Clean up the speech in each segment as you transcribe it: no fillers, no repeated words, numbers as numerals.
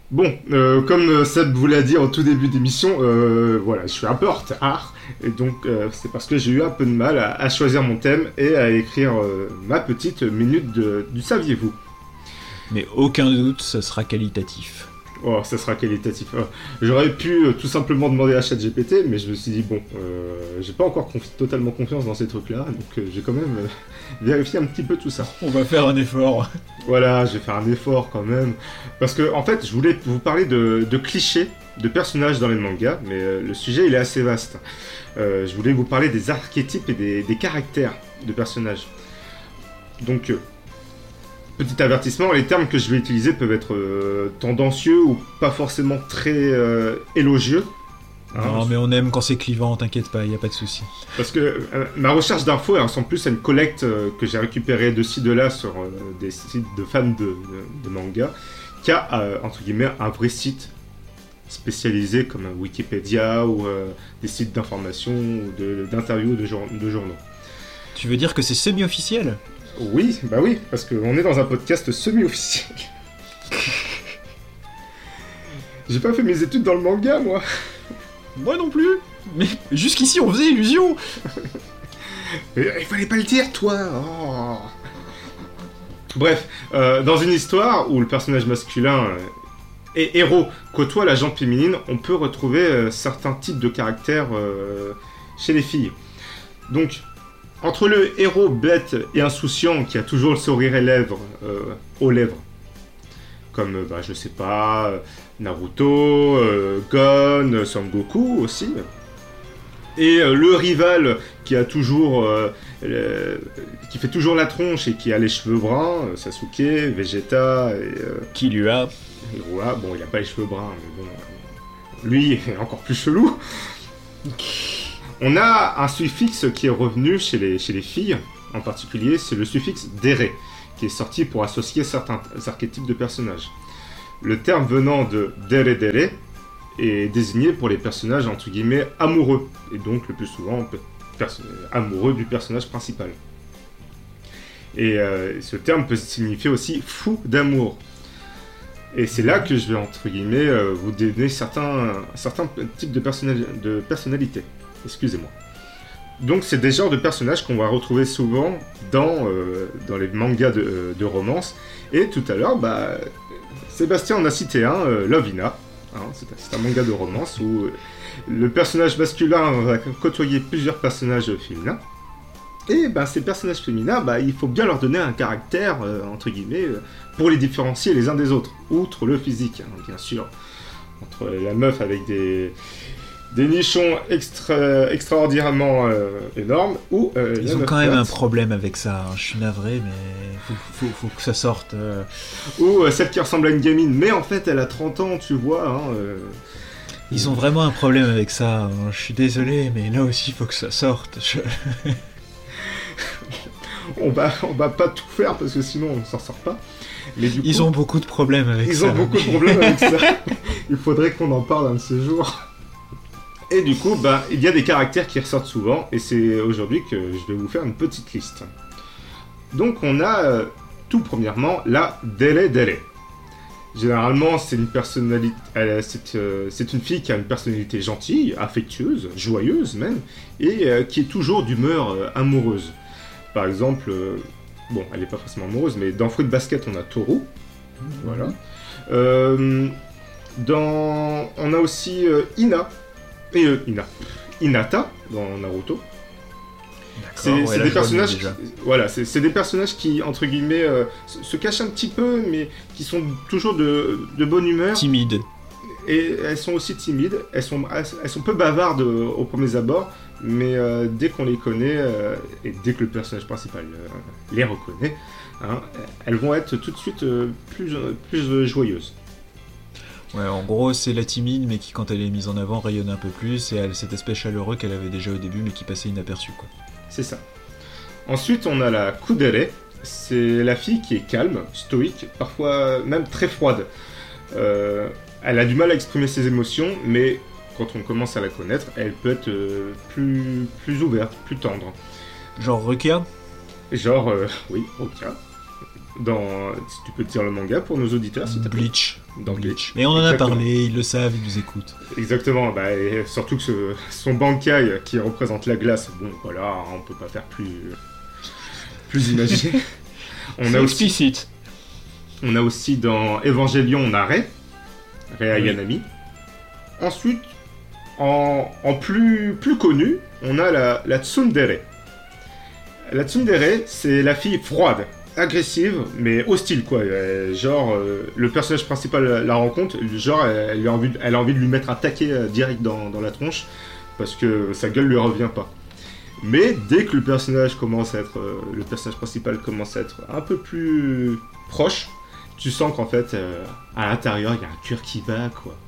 Bon, comme Seb vous l'a dit en tout début d'émission, voilà, je suis un peu en retard, et donc c'est parce que j'ai eu un peu de mal à choisir mon thème et à écrire ma petite minute du saviez-vous. Mais aucun doute, ça sera qualitatif. Oh, ça sera qualitatif. J'aurais pu tout simplement demander à ChatGPT, mais je me suis dit, bon, j'ai pas encore totalement confiance dans ces trucs-là, donc j'ai quand même vérifié un petit peu tout ça. On va faire un effort. Voilà, je vais faire un effort quand même. Parce que, en fait, je voulais vous parler de clichés de personnages dans les mangas, mais le sujet il est assez vaste. Je voulais vous parler des archétypes et des caractères de personnages. Donc, petit avertissement, les termes que je vais utiliser peuvent être tendancieux ou pas forcément très élogieux. Non, mais on aime quand c'est clivant, t'inquiète pas, y a pas de souci. Parce que ma recherche d'infos ressemble plus à une collecte que j'ai récupérée de ci de là sur des sites de fans de manga, qu'à, entre guillemets, un vrai site spécialisé comme Wikipédia ou des sites d'information ou d'interviews de journaux. Tu veux dire que c'est semi-officiel ? Oui, bah oui, parce qu'on est dans un podcast semi-officiel. J'ai pas fait mes études dans le manga, moi. Moi non plus. Mais jusqu'ici, on faisait illusion. Il fallait pas le dire, toi. Oh. Bref, dans une histoire où le personnage masculin et héros côtoie la jante féminine, on peut retrouver certains types de caractères chez les filles. Donc, entre le héros bête et insouciant qui a toujours le sourire aux lèvres, comme, je sais pas, Naruto, Gon, Son Goku aussi, et le rival qui a toujours, qui fait toujours la tronche et qui a les cheveux bruns, Sasuke, Vegeta et Killua. Hiroa, bon, il a pas les cheveux bruns, mais bon, lui est encore plus chelou. On a un suffixe qui est revenu chez les filles, en particulier, c'est le suffixe dere, qui est sorti pour associer certains archétypes de personnages. Le terme venant de dere dere est désigné pour les personnages entre guillemets amoureux, et donc le plus souvent amoureux du personnage principal. Et ce terme peut signifier aussi fou d'amour. Et c'est là que je vais entre guillemets vous donner certains types de personnalités. Excusez-moi. Donc c'est des genres de personnages qu'on va retrouver souvent dans les mangas de romance. Et tout à l'heure, Sébastien en a cité un, Lovina. C'est un manga de romance où le personnage masculin va côtoyer plusieurs personnages féminins. Et ces personnages féminins, il faut bien leur donner un caractère, entre guillemets, pour les différencier les uns des autres. Outre le physique, bien sûr. Entre la meuf avec des nichons extraordinairement énormes, ou ils ont quand même un problème avec ça, je suis navré, mais faut que ça sorte. Ou celle qui ressemble à une gamine, mais en fait elle a 30 ans, tu vois. Ils ont vraiment un problème avec ça, je suis désolé, mais là aussi il faut que ça sorte. on va pas tout faire, parce que sinon on s'en sort pas. Mais du coup, ils ont beaucoup de problèmes avec ça. Ils ont beaucoup de problèmes avec ça. Il faudrait qu'on en parle un de ces jours. Et du coup, il y a des caractères qui ressortent souvent, et c'est aujourd'hui que je vais vous faire une petite liste. Donc on a tout premièrement la Dere Dere. Généralement, c'est une personnalité, c'est une fille qui a une personnalité gentille, affectueuse, joyeuse même, et qui est toujours d'humeur amoureuse. Par exemple, elle n'est pas forcément amoureuse, mais dans Fruit Basket, on a Toru. Voilà. On a aussi Hinata dans Naruto. C'est des personnages c'est des personnages qui, entre guillemets, se cachent un petit peu, mais qui sont toujours de bonne humeur. Timides. Et elles sont aussi timides, elles sont peu bavardes aux premiers abords, mais dès qu'on les connaît, et dès que le personnage principal les reconnaît, elles vont être tout de suite plus joyeuses. Ouais, en gros, c'est la timide, mais qui, quand elle est mise en avant, rayonne un peu plus, et elle a cet aspect chaleureux qu'elle avait déjà au début, mais qui passait inaperçu, quoi. C'est ça. Ensuite, on a la Kudere. C'est la fille qui est calme, stoïque, parfois même très froide. Elle a du mal à exprimer ses émotions, mais quand on commence à la connaître, elle peut être plus ouverte, plus tendre. Genre Rukia ? Genre, oui, Rukia. Si tu peux te dire le manga pour nos auditeurs, s'il te plaît. Bleach. Dans Bleach. Et on en a Exactement. parlé, ils le savent, ils nous écoutent. Exactement, et surtout que son Bankai qui représente la glace, bon voilà, on peut pas faire plus imagé. C'est explicite. On a aussi dans Evangelion, on a Rei Ayanami. Ensuite, en plus connu, on a la Tsundere. La Tsundere, c'est la fille froide, agressive, mais hostile, quoi. Le personnage principal la rencontre, elle a envie de lui mettre un taquet direct dans la tronche, parce que sa gueule lui revient pas. Mais dès que le personnage principal commence à être un peu plus proche, tu sens qu'en fait, à l'intérieur, il y a un cœur qui bat, quoi.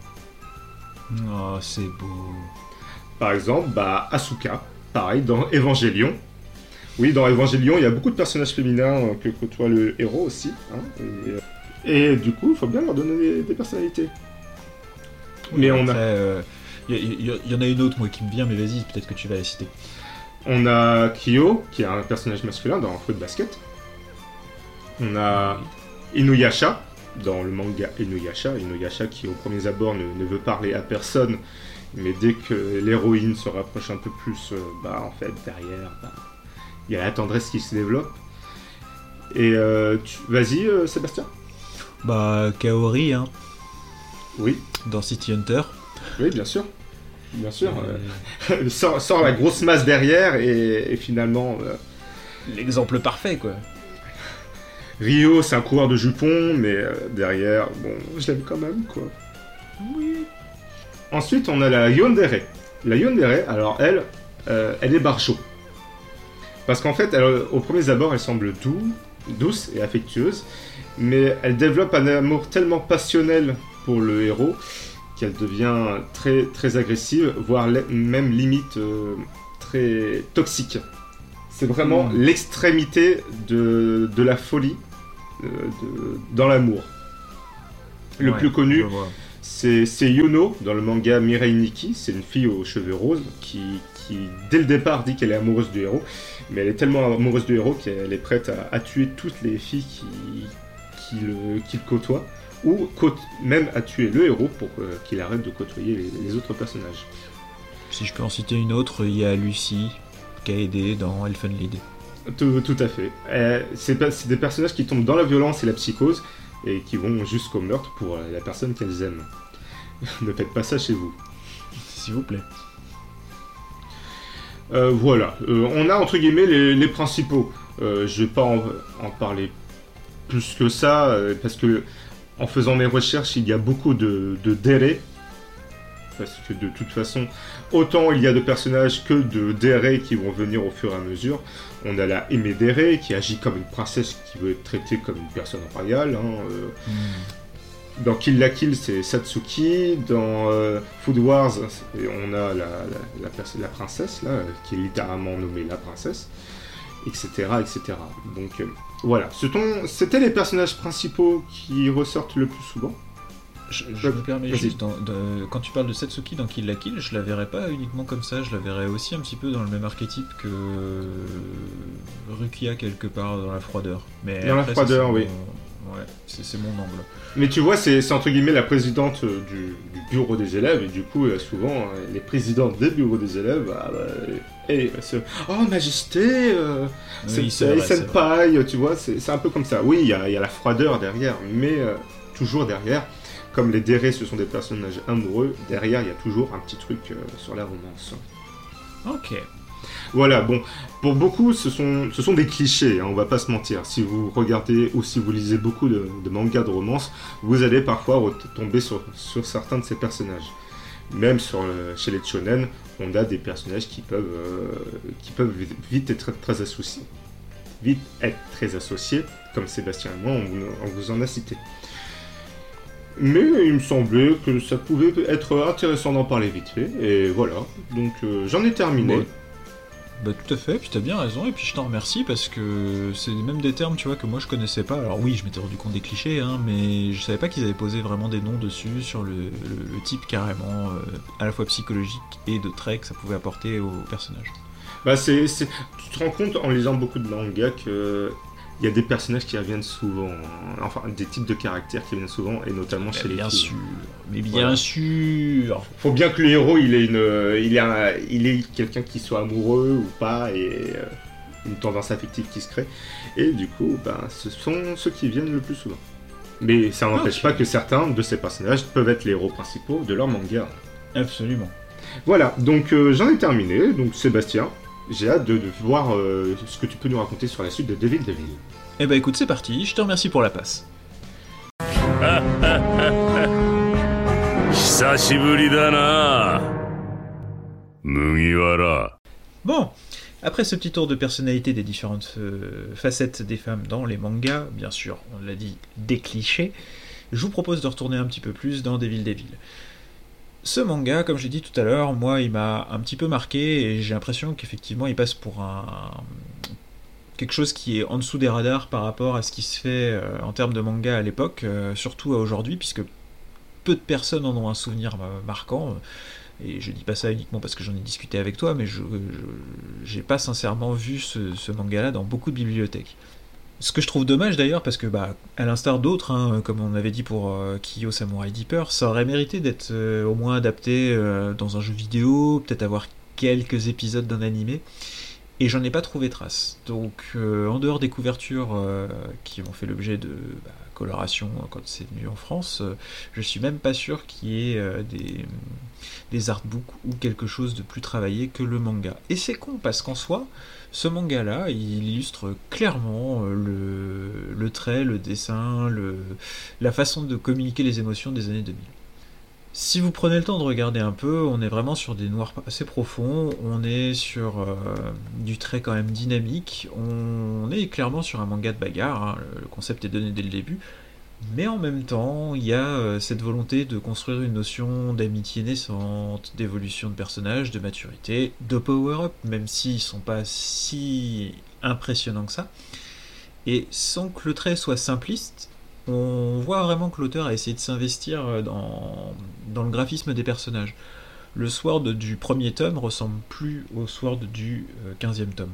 Oh, c'est beau. Par exemple, Asuka, pareil, dans Evangelion. Oui, dans Evangelion, il y a beaucoup de personnages féminins que côtoie le héros aussi. Hein, et du coup, il faut bien leur donner des personnalités. Mais on a... Il y en a une autre, moi, qui me vient, mais vas-y, peut-être que tu vas la citer. On a Kyo, qui est un personnage masculin dans Foot Basket. On a Inuyasha, dans le manga Inuyasha qui au premier abord ne veut parler à personne, mais dès que l'héroïne se rapproche un peu plus, en fait, derrière, il y a la tendresse qui se développe. Et vas-y, Sébastien. Kaori, hein, Oui, dans City Hunter. oui, bien sûr. Bien sûr. Sort la grosse masse derrière et finalement... L'exemple parfait, quoi. Ryo, c'est un coureur de jupons, mais derrière, bon, je l'aime quand même, quoi. Oui. Ensuite, on a la Yandere. La Yandere, alors elle est barjo. Parce qu'en fait, au premier abord, elle semble douce et affectueuse, mais elle développe un amour tellement passionnel pour le héros qu'elle devient très, très agressive, voire même limite très toxique. C'est vraiment l'extrémité de la folie dans l'amour. Le plus connu, c'est Yuno dans le manga Mirai Nikki. C'est une fille aux cheveux roses qui, dès le départ, dit qu'elle est amoureuse du héros. Mais elle est tellement amoureuse du héros qu'elle est prête à tuer toutes les filles qui le côtoient. Ou même à tuer le héros pour qu'il arrête de côtoyer les autres personnages. Si je peux en citer une autre, il y a Lucy, qui a aidé dans Elfen Lied. Tout à fait. C'est des personnages qui tombent dans la violence et la psychose et qui vont jusqu'au meurtre pour la personne qu'elles aiment. Ne faites pas ça chez vous. S'il vous plaît. Voilà. On a entre guillemets les principaux. Je vais pas en parler plus que ça parce que en faisant mes recherches, il y a beaucoup de dere. Parce que de toute façon, autant il y a de personnages que de dere qui vont venir au fur et à mesure. On a la Emedere qui agit comme une princesse qui veut être traitée comme une personne royale. Dans Kill la Kill, c'est Satsuki. Dans Food Wars, on a la princesse, là, qui est littéralement nommée la princesse, etc. etc. Donc voilà, c'était les personnages principaux qui ressortent le plus souvent. Je me permets juste, quand tu parles de Satsuki dans Kill la Kill, je la verrais pas uniquement comme ça, je la verrais aussi un petit peu dans le même archétype que Rukia quelque part dans la froideur. Mais dans après, la froideur, oui. Ouais, c'est mon angle. Mais tu vois, c'est entre guillemets la présidente du bureau des élèves, et du coup, souvent, les présidentes des bureaux des élèves, oh, majesté, Oui, senpai, tu vois, c'est un peu comme ça. Oui, il y a la froideur derrière, mais toujours derrière, comme les dérés, ce sont des personnages amoureux, derrière, il y a toujours un petit truc sur la romance. Ok. Voilà, bon, pour beaucoup, ce sont des clichés, hein, on va pas se mentir. Si vous regardez ou si vous lisez beaucoup de mangas de romance, vous allez parfois tomber sur certains de ces personnages. Même chez les shonen, on a des personnages qui peuvent vite être très associés. Vite être très associés, comme Sébastien et moi, on vous en a cité. Mais il me semblait que ça pouvait être intéressant d'en parler vite fait, et voilà, donc j'en ai terminé. Ouais. Bah tout à fait, puis t'as bien raison, et puis je t'en remercie parce que c'est même des termes, tu vois, que moi je connaissais pas. Alors oui, je m'étais rendu compte des clichés, hein, mais je savais pas qu'ils avaient posé vraiment des noms dessus, sur le type carrément, à la fois psychologique et de traits que ça pouvait apporter aux personnages. Bah tu te rends compte en lisant beaucoup de mangas que il y a des personnages qui reviennent souvent, enfin des types de caractères qui reviennent souvent, et notamment chez les filles. Bien sûr, mais bien sûr. Faut bien que le héros il ait quelqu'un qui soit amoureux ou pas, et une tendance affective qui se crée. Et du coup, ce sont ceux qui viennent le plus souvent. Mais ça n'empêche pas que certains de ces personnages peuvent être les héros principaux de leur manga. Absolument. Voilà, donc j'en ai terminé. Donc Sébastien, j'ai hâte de voir ce que tu peux nous raconter sur la suite de Devil Devil. Eh ben écoute, c'est parti, je te remercie pour la passe. Bon, après ce petit tour de personnalité des différentes facettes des femmes dans les mangas, bien sûr, on l'a dit, des clichés, je vous propose de retourner un petit peu plus dans Devil Devil. Ce manga, comme j'ai dit tout à l'heure, moi, il m'a un petit peu marqué, et j'ai l'impression qu'effectivement, il passe pour quelque chose qui est en dessous des radars par rapport à ce qui se fait en termes de manga à l'époque, surtout à aujourd'hui, puisque peu de personnes en ont un souvenir marquant, et je dis pas ça uniquement parce que j'en ai discuté avec toi, mais j'ai pas sincèrement vu ce manga-là dans beaucoup de bibliothèques. Ce que je trouve dommage d'ailleurs, parce que à l'instar d'autres, comme on avait dit pour Kiyo Samurai Deeper, ça aurait mérité d'être au moins adapté dans un jeu vidéo, peut-être avoir quelques épisodes d'un animé, et j'en ai pas trouvé trace. Donc en dehors des couvertures qui ont fait l'objet de coloration quand c'est venu en France, je suis même pas sûr qu'il y ait des artbooks ou quelque chose de plus travaillé que le manga. Et c'est con, parce qu'en soi, ce manga-là, il illustre clairement le trait, le dessin, la façon de communiquer les émotions des années 2000. Si vous prenez le temps de regarder un peu, on est vraiment sur des noirs assez profonds, on est sur du trait quand même dynamique, on est clairement sur un manga de bagarre, le concept est donné dès le début, mais en même temps, il y a cette volonté de construire une notion d'amitié naissante, d'évolution de personnages, de maturité, de power-up, même s'ils ne sont pas si impressionnants que ça. Et sans que le trait soit simpliste, on voit vraiment que l'auteur a essayé de s'investir dans le graphisme des personnages. Le Sword du premier tome ressemble plus au Sword du 15e tome.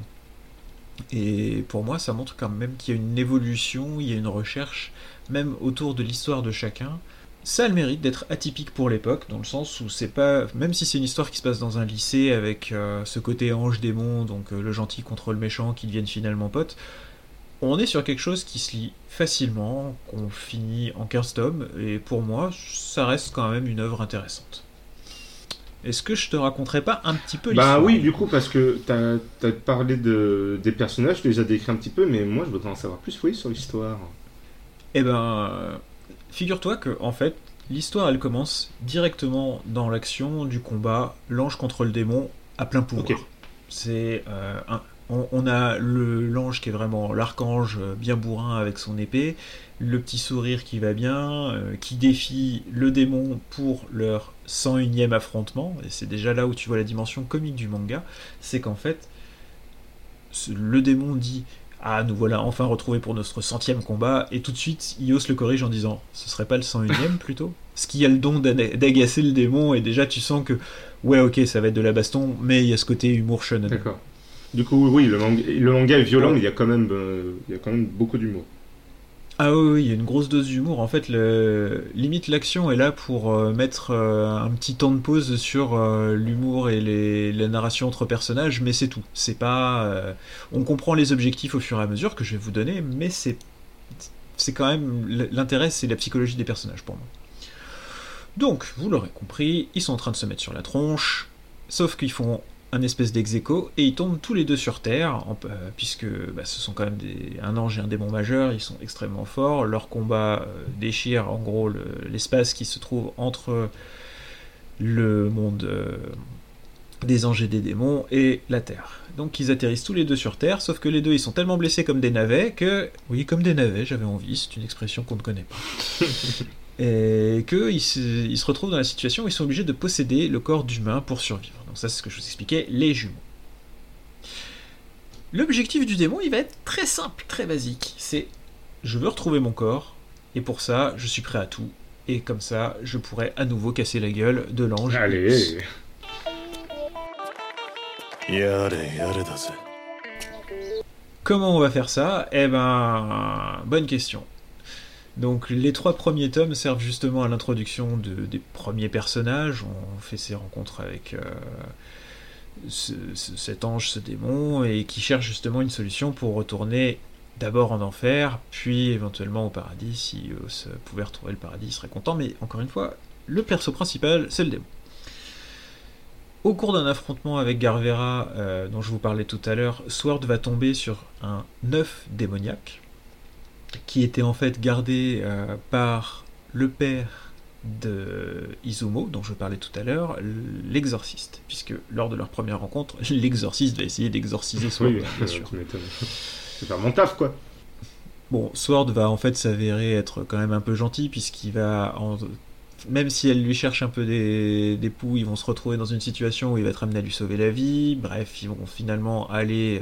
Et pour moi, ça montre quand même qu'il y a une évolution, il y a une recherche, même autour de l'histoire de chacun. Ça a le mérite d'être atypique pour l'époque, dans le sens où c'est pas... Même si c'est une histoire qui se passe dans un lycée, avec ce côté ange-démon, donc le gentil contre le méchant, qui deviennent finalement potes, on est sur quelque chose qui se lit facilement, qu'on finit en 15 tomes, et pour moi, ça reste quand même une œuvre intéressante. Est-ce que je te raconterais pas un petit peu l'histoire ? Oui, du coup, parce que t'as parlé des personnages, tu les as décrits un petit peu, mais moi je voudrais en savoir plus, sur l'histoire. Figure-toi que, en fait, l'histoire elle commence directement dans l'action du combat, l'ange contre le démon, à plein pouvoir. Okay. C'est on a l'ange qui est vraiment l'archange bien bourrin avec son épée, le petit sourire qui va bien, qui défie le démon pour leur 101e affrontement, et c'est déjà là où tu vois la dimension comique du manga, c'est qu'en fait, le démon dit « Ah, nous voilà enfin retrouvés pour notre 100e combat », et tout de suite, Ios le corrige en disant « Ce serait pas le 101e plutôt ?» Ce qui a le don d'agacer le démon, et déjà tu sens que, ouais ok, ça va être de la baston, mais il y a ce côté humour shonen. D'accord. Du coup, oui, le manga est violent, mais il y a quand même beaucoup d'humour. Ah oui, il y a une grosse dose d'humour. En fait, limite l'action est là pour mettre un petit temps de pause sur l'humour et la narration entre personnages, mais c'est tout. C'est pas... on comprend les objectifs au fur et à mesure que je vais vous donner, mais c'est quand même... L'intérêt, c'est la psychologie des personnages pour moi. Donc, vous l'aurez compris, ils sont en train de se mettre sur la tronche, sauf qu'ils font un espèce d'ex-aequo, et ils tombent tous les deux sur Terre, puisque ce sont quand même un ange et un démon majeur, ils sont extrêmement forts, leur combat déchire en gros l'espace qui se trouve entre le monde des anges et des démons et la Terre. Donc ils atterrissent tous les deux sur Terre, sauf que les deux ils sont tellement blessés comme des navets que... Oui, comme des navets, j'avais envie, c'est une expression qu'on ne connaît pas. Et qu'ils se retrouvent dans la situation où ils sont obligés de posséder le corps d'humain pour survivre. Donc ça c'est ce que je vous expliquais, les jumeaux. L'objectif du démon, il va être très simple, très basique. C'est, je veux retrouver mon corps, et pour ça, je suis prêt à tout. Et comme ça, je pourrai à nouveau casser la gueule de l'ange. Allez. Comment on va faire ça ? Eh ben, bonne question. Donc les 3 premiers tomes servent justement à l'introduction des premiers personnages. On fait ses rencontres avec cet ange, ce démon, et qui cherche justement une solution pour retourner d'abord en enfer, puis éventuellement au paradis. Si Eos pouvait retrouver le paradis, il serait content, mais encore une fois, le perso principal, c'est le démon. Au cours d'un affrontement avec Garvera, dont je vous parlais tout à l'heure, Sword va tomber sur un œuf démoniaque, qui était en fait gardé par le père de Izumo, dont je parlais tout à l'heure, l'exorciste, puisque lors de leur première rencontre, l'exorciste va essayer d'exorciser Sword, oui, bien sûr. Tu m'étonnes. C'est faire mon taf, quoi. Bon, Sword va en fait s'avérer être quand même un peu gentil, puisqu'il va... Même si elle lui cherche un peu des poux, ils vont se retrouver dans une situation où il va être amené à lui sauver la vie. Bref, ils vont finalement aller...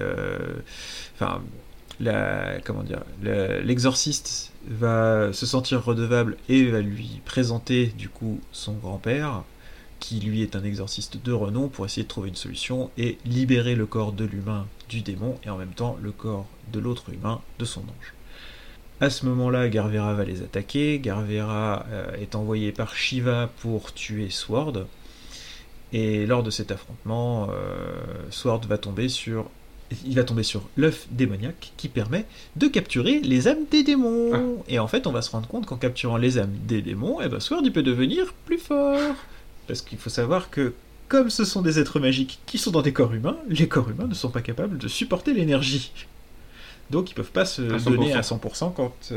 l'exorciste va se sentir redevable et va lui présenter du coup son grand-père, qui lui est un exorciste de renom, pour essayer de trouver une solution et libérer le corps de l'humain du démon et en même temps le corps de l'autre humain de son ange. À ce moment-là, Garvera va les attaquer. Garvera est envoyé par Shiva pour tuer Sword. Et lors de cet affrontement, Sword va tomber sur l'œuf démoniaque qui permet de capturer les âmes des démons. Ah. Et en fait, on va se rendre compte qu'en capturant les âmes des démons, Sword il peut devenir plus fort. Parce qu'il faut savoir que, comme ce sont des êtres magiques qui sont dans des corps humains, les corps humains ne sont pas capables de supporter l'énergie. Donc ils peuvent pas se donner à 100%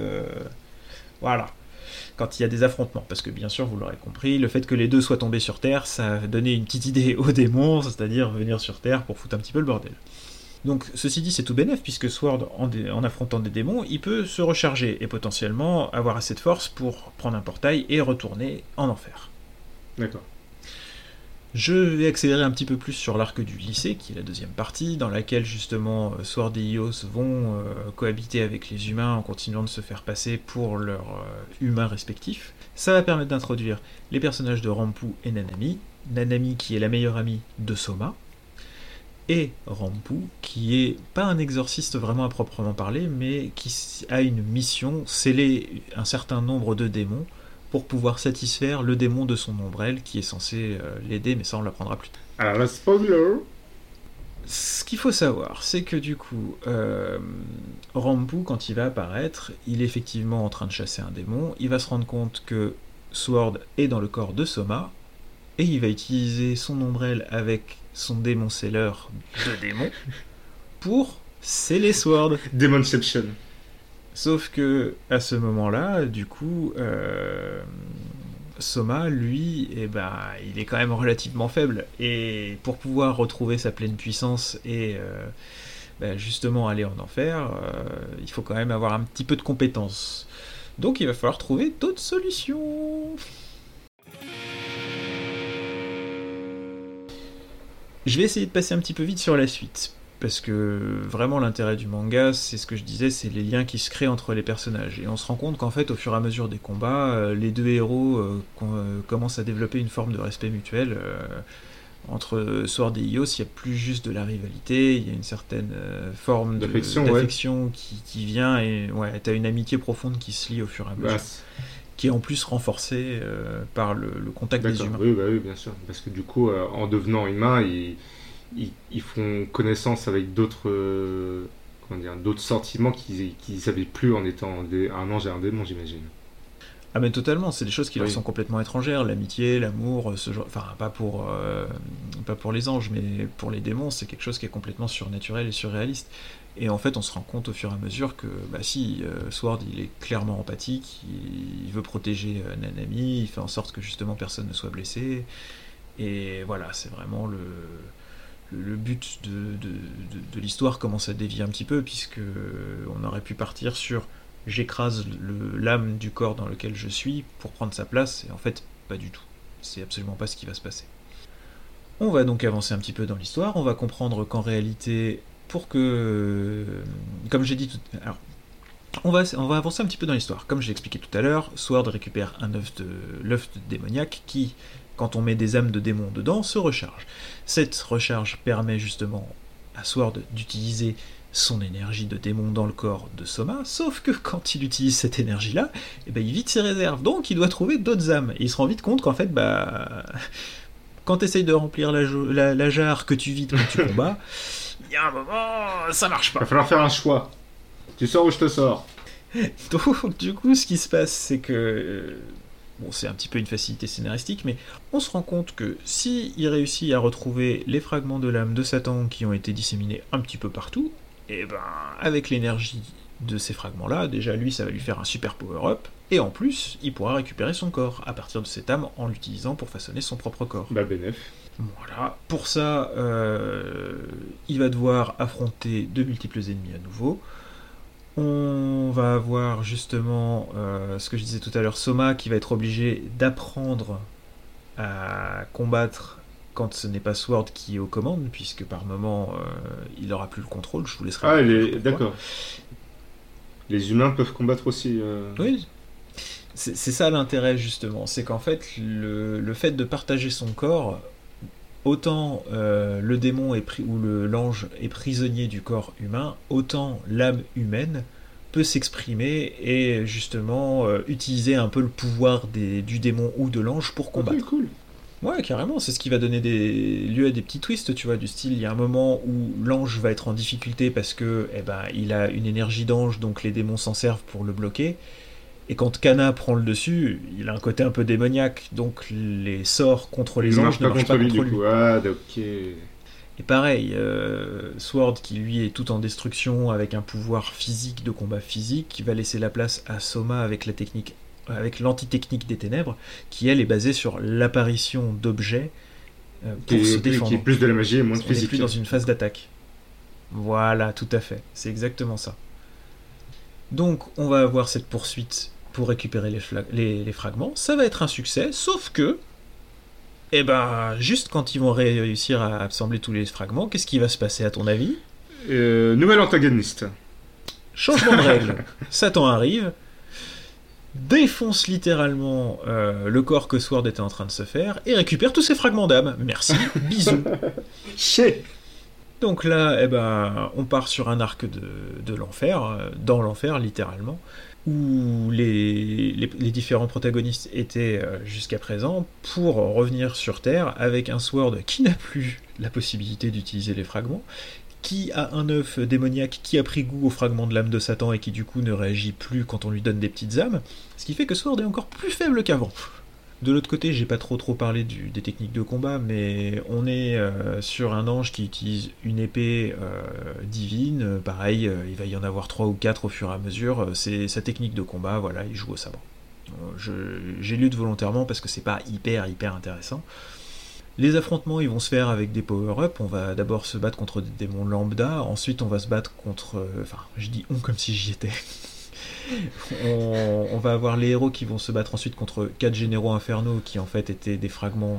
quand il y a des affrontements. Parce que bien sûr, vous l'aurez compris, le fait que les deux soient tombés sur Terre, ça a donné une petite idée aux démons, c'est-à-dire venir sur Terre pour foutre un petit peu le bordel. Donc ceci dit, c'est tout bénef, puisque Sword, en affrontant des démons, il peut se recharger et potentiellement avoir assez de force pour prendre un portail et retourner en enfer. D'accord. Je vais accélérer un petit peu plus sur l'arc du lycée, qui est la deuxième partie, dans laquelle justement Sword et Eos vont cohabiter avec les humains en continuant de se faire passer pour leurs humains respectifs. Ça va permettre d'introduire les personnages de Rampu et Nanami. Nanami qui est la meilleure amie de Soma, et Rampu qui est pas un exorciste vraiment à proprement parler, mais qui a une mission, sceller un certain nombre de démons, pour pouvoir satisfaire le démon de son ombrelle qui est censé l'aider, mais ça on l'apprendra plus tard. Alors le spoiler. Ce qu'il faut savoir, c'est que du coup, Rampu, quand il va apparaître, il est effectivement en train de chasser un démon, il va se rendre compte que Sword est dans le corps de Soma, et il va utiliser son ombrelle avec son démon seller de démon pour sceller Sword. Demonception. Sauf que à ce moment-là, du coup, Soma, lui, il est quand même relativement faible. Et pour pouvoir retrouver sa pleine puissance et justement aller en enfer, il faut quand même avoir un petit peu de compétences. Donc il va falloir trouver d'autres solutions. Je vais essayer de passer un petit peu vite sur la suite. Parce que vraiment l'intérêt du manga, c'est ce que je disais, c'est les liens qui se créent entre les personnages. Et on se rend compte qu'en fait, au fur et à mesure des combats, les deux héros commencent à développer une forme de respect mutuel. Entre Sword et Eos, il n'y a plus juste de la rivalité, il y a une certaine forme d'affection qui vient, et ouais, t'as une amitié profonde qui se lie au fur et à mesure. Qui est en plus renforcée par le contact des humains. Oui, bien sûr. Parce que du coup, en devenant humain, ils font connaissance avec d'autres sentiments qu'ils n'avaient plus en étant un ange et un démon, j'imagine. Ah mais totalement, c'est des choses qui leur sont complètement étrangères, l'amitié, l'amour, ce genre, enfin pas pour les anges, mais pour les démons, c'est quelque chose qui est complètement surnaturel et surréaliste. Et en fait, on se rend compte au fur et à mesure que, Sword, il est clairement empathique, il veut protéger Nanami, il fait en sorte que justement personne ne soit blessé, et voilà, c'est vraiment le but de l'histoire commence à dévier un petit peu, puisque on aurait pu partir sur j'écrase l'âme du corps dans lequel je suis pour prendre sa place, et en fait, pas du tout. C'est absolument pas ce qui va se passer. On va donc avancer un petit peu dans l'histoire, on va comprendre qu'en réalité, pour que... Comme j'ai dit tout... Alors, on va avancer un petit peu dans l'histoire. Comme j'ai expliqué tout à l'heure, Sword récupère l'œuf démoniaque qui, quand on met des âmes de démons dedans, se recharge. Cette recharge permet justement à Sword d'utiliser son énergie de démon dans le corps de Soma, sauf que quand il utilise cette énergie-là, eh ben, il vide ses réserves, donc il doit trouver d'autres âmes. Et il se rend vite compte qu'en fait, quand tu essayes de remplir la jarre que tu vides quand tu combats, il y a un moment, ça marche pas. Va falloir faire un choix. Tu sors ou je te sors. Donc, du coup, ce qui se passe, c'est que... Bon, c'est un petit peu une facilité scénaristique, mais on se rend compte que s'il réussit à retrouver les fragments de l'âme de Satan qui ont été disséminés un petit peu partout, et ben, avec l'énergie de ces fragments-là, déjà lui, ça va lui faire un super power-up, et en plus, il pourra récupérer son corps à partir de cette âme en l'utilisant pour façonner son propre corps. Bah, bénef. Voilà. Pour ça, il va devoir affronter de multiples ennemis à nouveau. On va avoir justement ce que je disais tout à l'heure, Soma qui va être obligé d'apprendre à combattre quand ce n'est pas Sword qui est aux commandes, puisque par moment il n'aura plus le contrôle. Je vous laisserai. Ah, d'accord. Les humains peuvent combattre aussi. Oui. C'est ça l'intérêt justement, c'est qu'en fait le fait de partager son corps, autant le démon ou l'ange est prisonnier du corps humain, autant l'âme humaine peut s'exprimer et justement utiliser un peu le pouvoir du démon ou de l'ange pour combattre. Okay, cool. Ouais, carrément, c'est ce qui va donner lieu à des petits twists, tu vois, du style, il y a un moment où l'ange va être en difficulté parce que, il a une énergie d'ange, donc les démons s'en servent pour le bloquer. Et quand Kana prend le dessus, il a un côté un peu démoniaque, donc les sorts contre les anges ne marchent pas contre lui. Ah, ok. Et pareil, Sword qui lui est tout en destruction avec un pouvoir physique de combat physique, qui va laisser la place à Soma avec l'antitechnique des ténèbres, qui elle est basée sur l'apparition d'objets pour se défendre. Qui est plus de la magie et moins de physique. On n'est plus dans une phase d'attaque. Voilà, tout à fait, c'est exactement ça. Donc on va avoir cette poursuite pour récupérer les fragments, ça va être un succès, sauf que, juste quand ils vont réussir à assembler tous les fragments, qu'est-ce qui va se passer à ton avis ? Nouvel antagoniste. Changement de règle. Satan arrive, défonce littéralement le corps que Sword était en train de se faire, et récupère tous ses fragments d'âme. Merci, bisous. Donc là, on part sur un arc de l'enfer, dans l'enfer littéralement, où les différents protagonistes étaient jusqu'à présent, pour revenir sur Terre avec un Sword qui n'a plus la possibilité d'utiliser les fragments, qui a un œuf démoniaque qui a pris goût aux fragments de l'âme de Satan et qui du coup ne réagit plus quand on lui donne des petites âmes, ce qui fait que Sword est encore plus faible qu'avant. De l'autre côté, j'ai pas trop parlé des techniques de combat, mais on est sur un ange qui utilise une épée divine. Pareil, il va y en avoir 3 ou 4 au fur et à mesure. C'est sa technique de combat, voilà, il joue au sabre. J'ai lutte volontairement parce que c'est pas hyper intéressant. Les affrontements, ils vont se faire avec des power-up. On va d'abord se battre contre des démons lambda, ensuite on va se battre contre... je dis on comme si j'y étais... on va avoir les héros qui vont se battre ensuite contre 4 généraux infernaux qui en fait étaient des fragments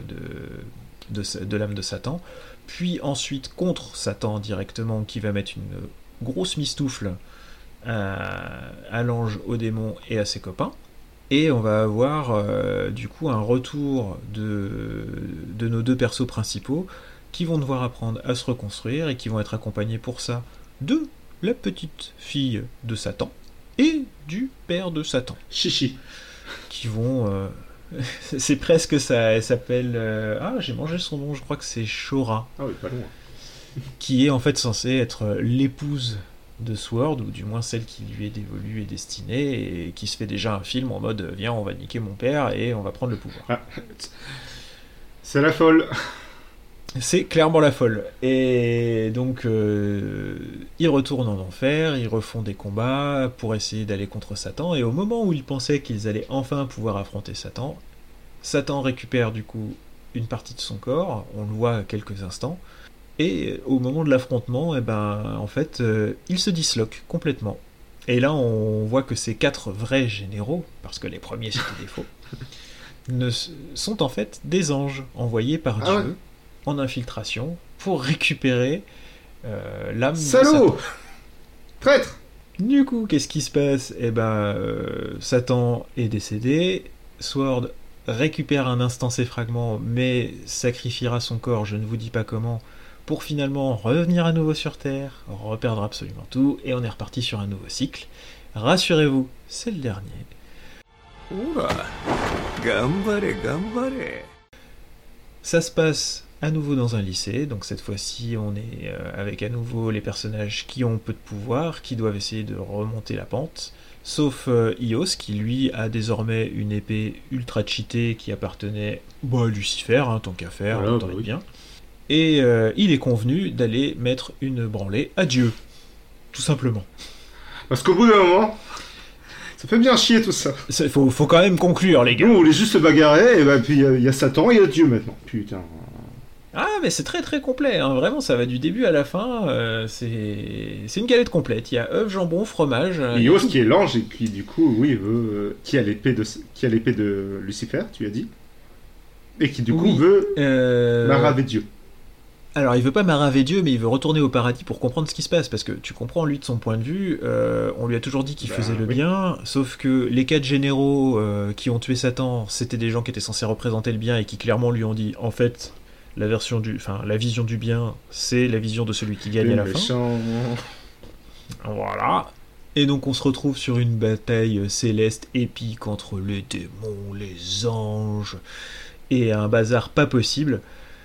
de l'âme de Satan, puis ensuite contre Satan directement qui va mettre une grosse mistoufle à l'ange, au démon et à ses copains, et on va avoir du coup un retour de nos deux persos principaux qui vont devoir apprendre à se reconstruire et qui vont être accompagnés pour ça de la petite fille de Satan et du père de Satan. Chichi. Qui vont... c'est presque ça, elle s'appelle... j'ai mangé son nom, je crois que c'est Shora. Ah oui, pas loin. Qui est en fait censée être l'épouse de Sword, ou du moins celle qui lui est dévolue et destinée, et qui se fait déjà un film en mode « Viens, on va niquer mon père et on va prendre le pouvoir. » C'est la folle. C'est clairement la folle. Et donc, ils retournent en enfer, ils refont des combats pour essayer d'aller contre Satan, et au moment où ils pensaient qu'ils allaient enfin pouvoir affronter Satan, Satan récupère du coup une partie de son corps, on le voit quelques instants, et au moment de l'affrontement, en fait, il se disloque complètement. Et là, on voit que ces 4 vrais généraux, parce que les premiers c'était des faux, sont en fait des anges envoyés par Dieu, ouais. En infiltration pour récupérer l'âme de Salaud. Traître. Du coup, qu'est-ce qui se passe ? Satan est décédé, Sword récupère un instant ses fragments, mais sacrifiera son corps, je ne vous dis pas comment, pour finalement revenir à nouveau sur Terre, reperdre absolument tout, et on est reparti sur un nouveau cycle. Rassurez-vous, c'est le dernier. Oula, gambare, gambare. Ça se passe à nouveau dans un lycée, donc cette fois-ci on est avec à nouveau les personnages qui ont peu de pouvoir, qui doivent essayer de remonter la pente, sauf Ios qui lui a désormais une épée ultra cheatée qui appartenait à Lucifer, tant qu'à faire, Voilà, autant être bien. Et il est convenu d'aller mettre une branlée à Dieu, tout simplement. Parce qu'au bout d'un moment, ça fait bien chier tout ça. Il faut quand même conclure, les gars. Nous, on voulait juste se bagarrer, et puis il y a Satan et il y a Dieu maintenant. Putain. Ah, mais c'est très très complet, vraiment, ça va du début à la fin, c'est une galette complète. Il y a œufs, jambon, fromage... Ios qui est l'ange, et qui du coup, veut... qui a l'épée de Lucifer, tu as dit. Et qui du coup veut maraver Dieu. Alors, il veut pas maraver Dieu, mais il veut retourner au paradis pour comprendre ce qui se passe, parce que tu comprends, lui, de son point de vue, on lui a toujours dit qu'il faisait le bien, sauf que les 4 généraux qui ont tué Satan, c'était des gens qui étaient censés représenter le bien, et qui clairement lui ont dit, en fait, la vision du bien, c'est la vision de celui qui gagne à la fin. Voilà. Et donc on se retrouve sur une bataille céleste épique entre les démons, les anges, et un bazar pas possible.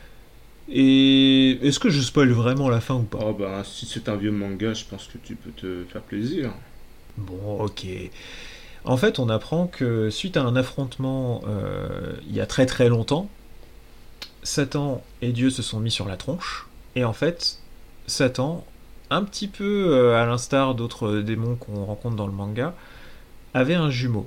Et est-ce que je spoil vraiment la fin ou pas ? Oh bah si c'est un vieux manga, je pense que tu peux te faire plaisir. Bon, ok. En fait, on apprend que suite à un affrontement il y a très très longtemps, Satan et Dieu se sont mis sur la tronche, et en fait, Satan, un petit peu à l'instar d'autres démons qu'on rencontre dans le manga, avait un jumeau.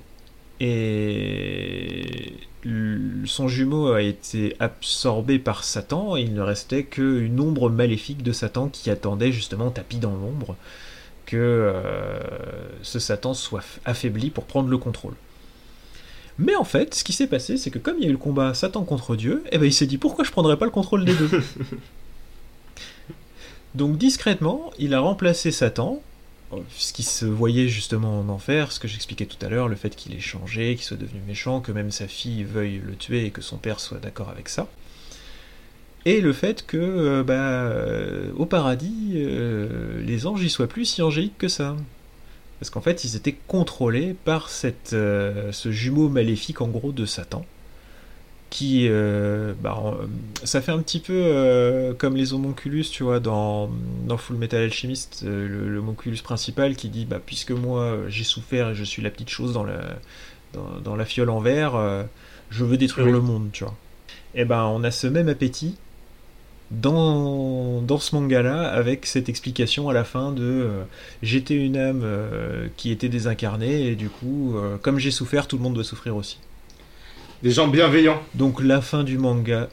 Et son jumeau a été absorbé par Satan, et il ne restait qu'une ombre maléfique de Satan qui attendait justement tapis dans l'ombre que ce Satan soit affaibli pour prendre le contrôle. Mais en fait, ce qui s'est passé, c'est que comme il y a eu le combat Satan contre Dieu, il s'est dit pourquoi je prendrais pas le contrôle des deux. Donc discrètement, il a remplacé Satan, ce qui se voyait justement en enfer, ce que j'expliquais tout à l'heure, le fait qu'il ait changé, qu'il soit devenu méchant, que même sa fille veuille le tuer et que son père soit d'accord avec ça. Et le fait que, au paradis, les anges y soient plus si angéliques que ça. Parce qu'en fait, ils étaient contrôlés par ce jumeau maléfique, en gros, de Satan, qui, ça fait un petit peu comme les homonculus, tu vois, dans Full Metal Alchemist, le homonculus principal qui dit, puisque moi j'ai souffert et je suis la petite chose dans la fiole en verre, je veux détruire le monde, tu vois. Et on a ce même appétit dans ce manga-là, avec cette explication à la fin de j'étais une âme qui était désincarnée, et du coup, comme j'ai souffert, tout le monde doit souffrir aussi. Des gens bienveillants. Donc la fin du manga,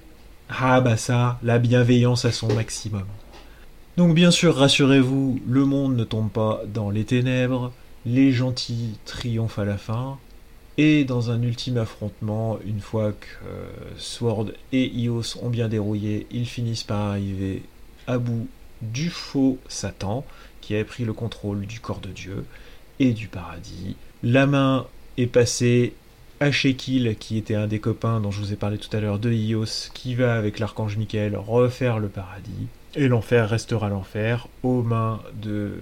la bienveillance à son maximum. Donc bien sûr, rassurez-vous, le monde ne tombe pas dans les ténèbres, les gentils triomphent à la fin, et dans un ultime affrontement, une fois que Sword et Ios ont bien dérouillé, ils finissent par arriver à bout du faux Satan, qui avait pris le contrôle du corps de Dieu et du paradis. La main est passée à Shekil, qui était un des copains dont je vous ai parlé tout à l'heure de Ios, qui va avec l'archange Michael refaire le paradis, et l'enfer restera l'enfer, aux mains de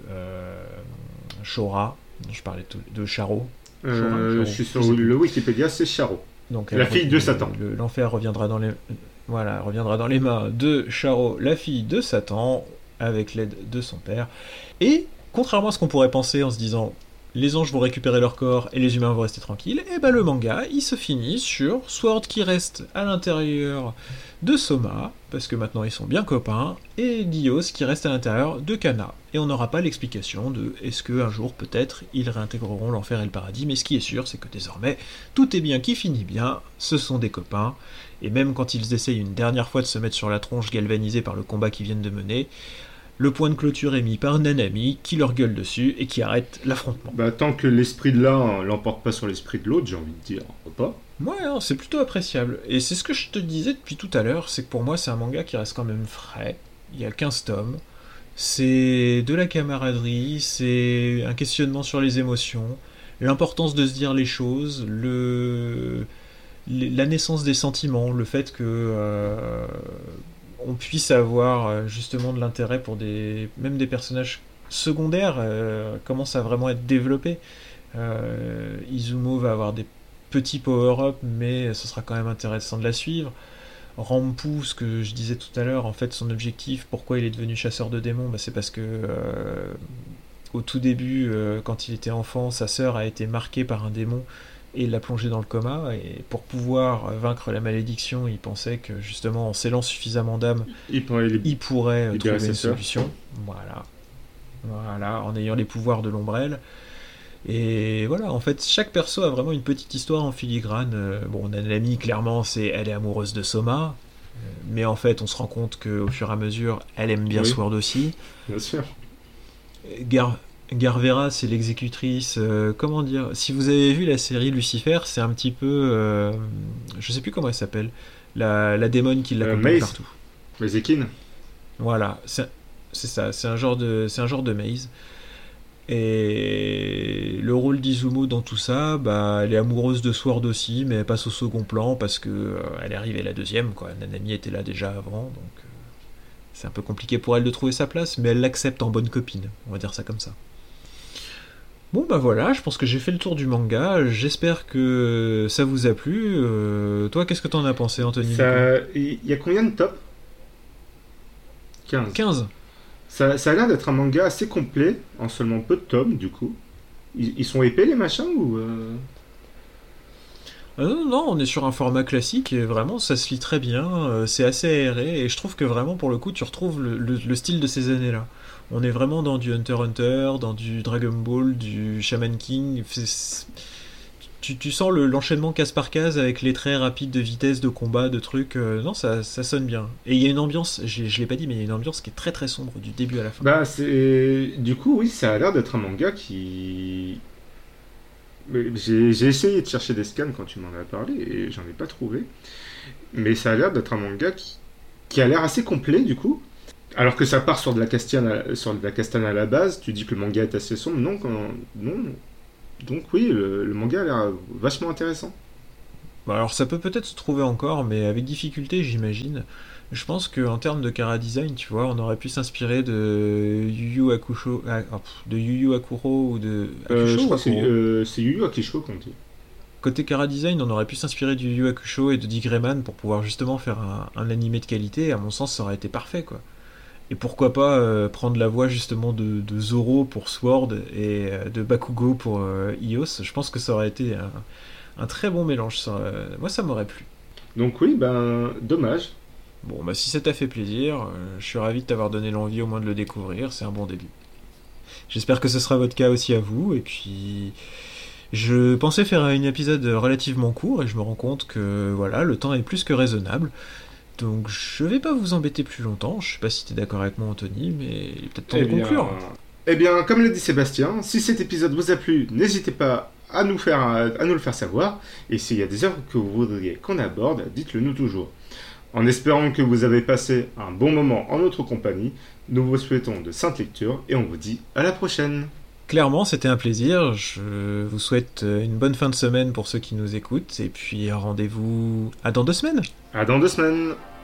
Shora, dont je parlais de Charo. Je suis sur le Wikipédia, c'est Charo. Donc, la fille de Satan. L'enfer reviendra dans les mains de Charo, la fille de Satan, avec l'aide de son père. Et, contrairement à ce qu'on pourrait penser en se disant les anges vont récupérer leur corps et les humains vont rester tranquilles, et le manga, il se finit sur Sword qui reste à l'intérieur de Soma, parce que maintenant ils sont bien copains, et Dios qui reste à l'intérieur de Kana. Et on n'aura pas l'explication de est-ce qu'un jour, peut-être, ils réintégreront l'enfer et le paradis, mais ce qui est sûr, c'est que désormais, tout est bien qui finit bien, ce sont des copains, et même quand ils essayent une dernière fois de se mettre sur la tronche galvanisés par le combat qu'ils viennent de mener, le point de clôture est mis par Nanami, qui leur gueule dessus et qui arrête l'affrontement. Tant que l'esprit de l'un l'emporte pas sur l'esprit de l'autre, j'ai envie de dire, pas. Ouais, c'est plutôt appréciable. Et c'est ce que je te disais depuis tout à l'heure, c'est que pour moi, c'est un manga qui reste quand même frais. Il y a 15 tomes. C'est de la camaraderie, c'est un questionnement sur les émotions, l'importance de se dire les choses, la naissance des sentiments, le fait que on puisse avoir justement de l'intérêt pour même des personnages secondaires commencent à vraiment être développés. Izumo va avoir des petits power-up, mais ce sera quand même intéressant de la suivre. Rampu, ce que je disais tout à l'heure, en fait, son objectif, pourquoi il est devenu chasseur de démons, c'est parce que au tout début, quand il était enfant, sa sœur a été marquée par un démon et l'a plongé dans le coma, et pour pouvoir vaincre la malédiction, il pensait que justement en scellant suffisamment d'âmes, il pourrait trouver une solution. Voilà, en ayant les pouvoirs de l'ombrelle. Et voilà, en fait, chaque perso a vraiment une petite histoire en filigrane. Bon, Nanami, clairement, elle est amoureuse de Soma, mais en fait, on se rend compte qu'au fur et à mesure, elle aime bien Sword aussi. Bien sûr. Garvera, c'est l'exécutrice. Comment dire ? Si vous avez vu la série Lucifer, c'est un petit peu. Je sais plus comment elle s'appelle. La démone qui l'accompagne partout. Mazekin. Voilà, c'est ça. C'est un genre de Maze. Et le rôle d'Izumo dans tout ça, elle est amoureuse de Sword aussi, mais elle passe au second plan parce que elle est arrivée la deuxième, quoi. Nanami était là déjà avant, donc c'est un peu compliqué pour elle de trouver sa place, mais elle l'accepte en bonne copine, on va dire ça comme ça. Bon voilà, je pense que j'ai fait le tour du manga, j'espère que ça vous a plu. Toi, qu'est-ce que t'en as pensé, Anthony ? Il y a combien de tops ? 15. Ça a l'air d'être un manga assez complet, en seulement peu de tomes, du coup. Ils sont épais, les machins, ou... Non, on est sur un format classique, et vraiment, ça se lit très bien, c'est assez aéré, et je trouve que vraiment, pour le coup, tu retrouves le style de ces années-là. On est vraiment dans du Hunter x Hunter, dans du Dragon Ball, du Shaman King. Tu sens l'enchaînement case par case avec les traits rapides de vitesse, de combat, de trucs. Non, ça sonne bien. Et il y a une ambiance, je l'ai pas dit, mais il y a une ambiance qui est très très sombre du début à la fin. Du coup, oui, ça a l'air d'être un manga qui... J'ai essayé de chercher des scans quand tu m'en as parlé et j'en ai pas trouvé. Mais ça a l'air d'être un manga qui a l'air assez complet, du coup. Alors que ça part sur de la castane à la base, tu dis que le manga est assez sombre. Non. Donc oui, le manga a l'air vachement intéressant. Alors ça peut-être se trouver encore, mais avec difficulté, j'imagine. Je pense qu'en termes de chara design, tu vois, on aurait pu s'inspirer de Yu Yu Hakusho, de Yu Yu Hakuro ou de je crois que c'est Yu Yu Hakusho qu'on dit. Côté chara design, on aurait pu s'inspirer du Yu Yu Hakusho et de Dick Grayman pour pouvoir justement faire un animé de qualité. À mon sens, ça aurait été parfait, quoi. Et pourquoi pas prendre la voix justement de Zoro pour Sword et de Bakugo pour Ios. Je pense que ça aurait été un très bon mélange. Moi, ça m'aurait plu. Donc oui, dommage. Bon, si ça t'a fait plaisir, je suis ravi de t'avoir donné l'envie au moins de le découvrir. C'est un bon début. J'espère que ce sera votre cas aussi à vous. Et puis, je pensais faire un épisode relativement court et je me rends compte que voilà, le temps est plus que raisonnable. Donc je vais pas vous embêter plus longtemps, je sais pas si t'es d'accord avec moi Anthony, mais il est peut-être temps de conclure. Eh bien, comme l'a dit Sébastien, si cet épisode vous a plu, n'hésitez pas à nous le faire savoir, et s'il y a des œuvres que vous voudriez qu'on aborde, dites-le nous toujours. En espérant que vous avez passé un bon moment en notre compagnie, nous vous souhaitons de saintes lectures, et on vous dit à la prochaine. Clairement, c'était un plaisir, je vous souhaite une bonne fin de semaine pour ceux qui nous écoutent, et puis rendez-vous à dans 2 semaines. À dans 2 semaines.